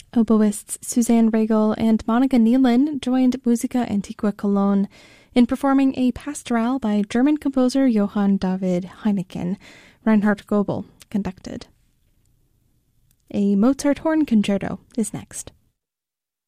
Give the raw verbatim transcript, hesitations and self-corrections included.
Oboists Suzanne Regal and Monica Nealon joined Musica Antiqua Cologne in performing a pastoral by German composer Johann David Heineken. Reinhard Goebel conducted. A Mozart horn concerto is next.